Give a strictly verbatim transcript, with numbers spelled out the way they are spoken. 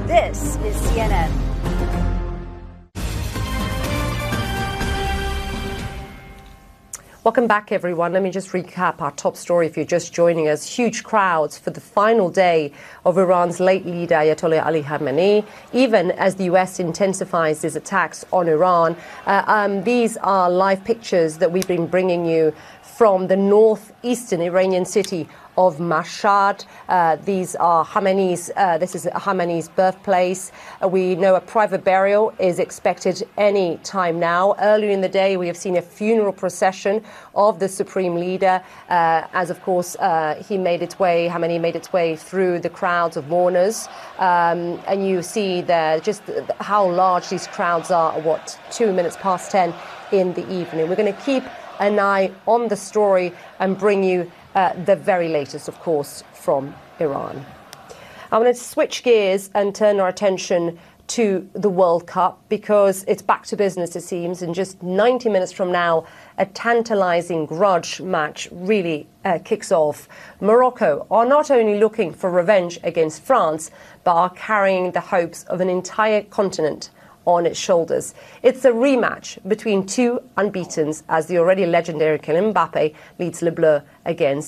This is C N N. Welcome back, everyone. Let me just recap our top story if you're just joining us. Huge crowds for the final day of Iran's late leader, Ayatollah Ali Khamenei, even as the U S intensifies its attacks on Iran. Uh, um, these are live pictures that we've been bringing you from the northeastern Iranian city of Mashhad. Uh, these are Khamenei's, uh, this is Khamenei's birthplace. Uh, we know a private burial is expected any time now. Earlier in the day, we have seen a funeral procession of the supreme leader, uh, as of course uh, he made its way, Khamenei made its way through the crowds of mourners. Um, and you see there just how large these crowds are at what, two minutes past ten in the evening. We're going to keep an eye on the story and bring you Uh, the very latest, of course, from Iran. I'm going to switch gears and turn our attention to the World Cup because it's back to business, it seems. In just ninety minutes from now, a tantalizing grudge match really uh, kicks off. Morocco are not only looking for revenge against France, but are carrying the hopes of an entire continent on its shoulders. It's a rematch between two unbeatens as the already legendary Kylian Mbappe leads Les Bleus against